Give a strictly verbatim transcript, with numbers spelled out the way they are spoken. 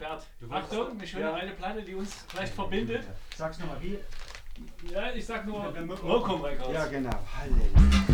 Bert, Achtung, eine schöne ja. alte Platte, die uns vielleicht verbindet. Sag's nochmal, wie? Ja, ich sag nur Ja, wir- Mokum Records. Ja, genau. Halleluja.